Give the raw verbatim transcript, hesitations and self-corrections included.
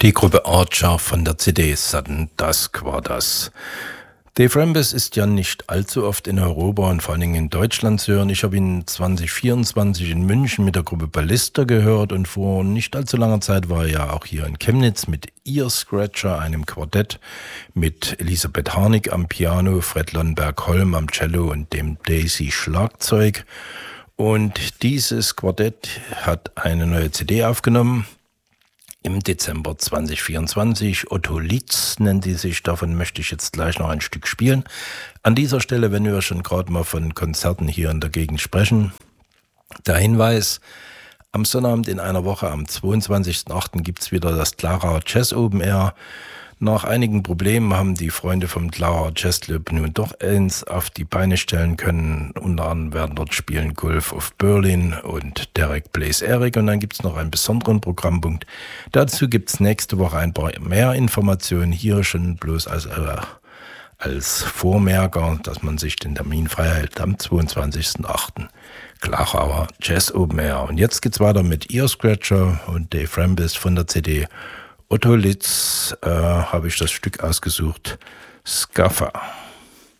Die Gruppe Archer von der C D Sudden Dusk war das. Dave Rambis ist ja nicht allzu oft in Europa und vor allen Dingen in Deutschland zu hören. Ich habe ihn zwanzig vierundzwanzig in München mit der Gruppe Ballista gehört und vor nicht allzu langer Zeit war er ja auch hier in Chemnitz mit Ear Scratcher, einem Quartett mit Elisabeth Harnik am Piano, Fred Lonnberg-Holm am Cello und dem Daisy Schlagzeug. Und dieses Quartett hat eine neue C D aufgenommen. Im Dezember zwanzig vierundzwanzig, Otto Litz nennt die sich, davon möchte ich jetzt gleich noch ein Stück spielen. An dieser Stelle, wenn wir schon gerade mal von Konzerten hier in der Gegend sprechen, der Hinweis, am Sonnabend in einer Woche, am zweiundzwanzigsten achten gibt es wieder das Clara Jazz Open Air. Nach einigen Problemen haben die Freunde vom Clara Jazz Club nun doch eins auf die Beine stellen können. Unter anderem werden dort spielen Gulf of Berlin und Derek Blaze Eric. Und dann gibt es noch einen besonderen Programmpunkt. Dazu gibt es nächste Woche ein paar mehr Informationen. Hier schon bloß als, äh, als Vormerker, dass man sich den Termin frei hält am zweiundzwanzigsten achten Clara Jazz Open Air. Und jetzt geht's weiter mit Ear Scratcher und Dave Rambis von der C D Otto Litz, äh, habe ich das Stück ausgesucht, Scuffer.